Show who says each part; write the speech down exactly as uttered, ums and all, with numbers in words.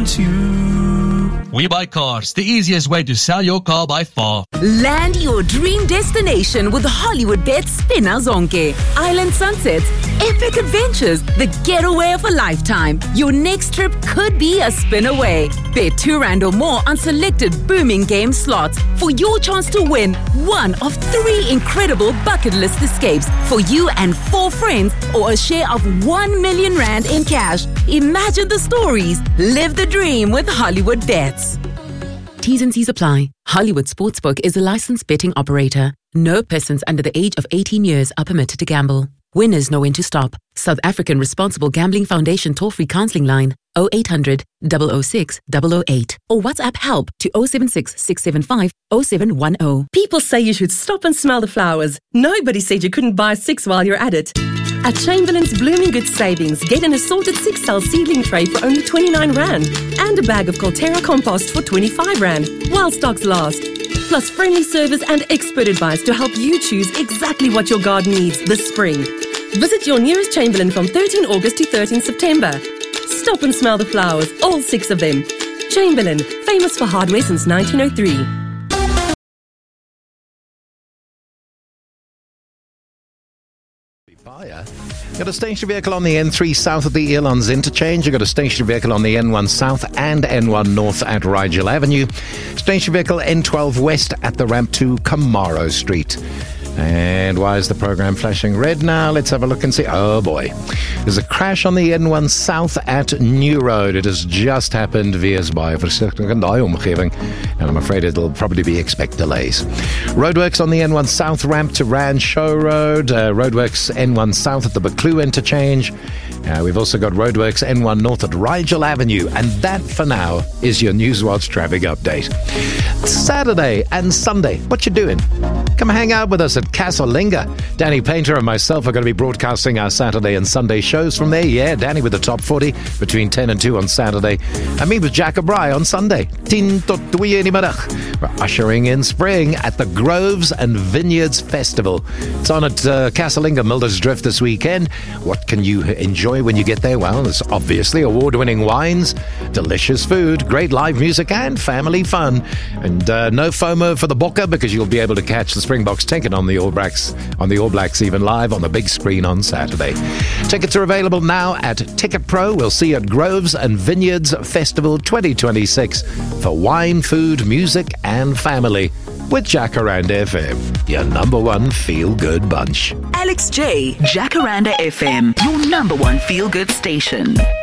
Speaker 1: want you.
Speaker 2: We Buy Cars, the easiest way to sell your car by far.
Speaker 3: Land your dream destination with Hollywood Bet Spinner Zonke. Island sunsets, epic adventures, the getaway of a lifetime. Your next trip could be a spin away. Bet two rand or more on selected booming game slots for your chance to win one of three incredible bucket list escapes for you and four friends, or a share of one million rand in cash. Imagine the stories. Live the dream with Hollywood Bets. T's and C's apply. Hollywood Sportsbook is a licensed betting operator. No persons under the age of eighteen years are permitted to gamble. Winners know when to stop. South African Responsible Gambling Foundation toll-free counseling line oh eight hundred, double oh six, double oh eight or WhatsApp help to oh seven six, six seven five, oh seven one oh.
Speaker 4: People say you should stop and smell the flowers. Nobody said you couldn't buy six while you're at it. At Chamberlain's Blooming Goods Savings, get an assorted six-cell seedling tray for only twenty-nine rand and a bag of Colterra compost for twenty-five rand while stocks last. Plus friendly service and expert advice to help you choose exactly what your garden needs this spring. Visit your nearest Chamberlain from thirteenth August to thirteenth September. Stop and smell the flowers, all six of them. Chamberlain, famous for hardware since nineteen oh three.
Speaker 5: Buyer. Got a stationary vehicle on the N three south at the Elands interchange. You've got a stationary vehicle on the N one south and N one north at Rigel Avenue. Stationary vehicle N twelve west at the ramp to Camaro Street. And why is the program flashing red now? Let's have a look and see. Oh boy. There's a crash on the N one south at New Road. It has just happened. Wees baie versigtig in daai omgewing. And I'm afraid it'll probably be expect delays. Roadworks on the N one south ramp to Rand Show Road. Uh, Roadworks N one south at the Buccleuch interchange. Uh, we've also got Roadworks N one north at Rigel Avenue. And that, for now, is your Newswatch traffic update. Saturday and Sunday, what you doing? Come hang out with us at Casalinga. Danny Painter and myself are going to be broadcasting our Saturday and Sunday shows from there. Yeah, Danny with the top forty between ten and two on Saturday. And me with Jack O'Brien on Sunday. ten tot twee in die middag. We're ushering in spring at the Groves and Vineyards Festival. It's on at uh, Casalinga Milder's Drift this weekend. What can you enjoy when you get there? Well, there's obviously award-winning wines, delicious food, great live music, and family fun. And uh, no FOMO for the Bokke, because you'll be able to catch the Springboks ticket on the All Blacks, on the All Blacks even live on the big screen on Saturday. Tickets are available now at Ticket Pro. We'll see you at Groves and Vineyards Festival twenty twenty-six for wine, food, music, and family with Jacaranda F M, your number one feel-good bunch.
Speaker 6: Alex J, Jacaranda F M, your number one feel-good station.